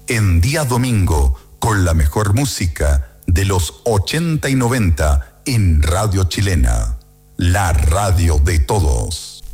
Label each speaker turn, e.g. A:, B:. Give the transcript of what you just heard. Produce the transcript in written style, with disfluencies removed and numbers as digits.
A: en día domingo con la mejor música de los 80 y 90 en Radio Chilena, la radio de todos.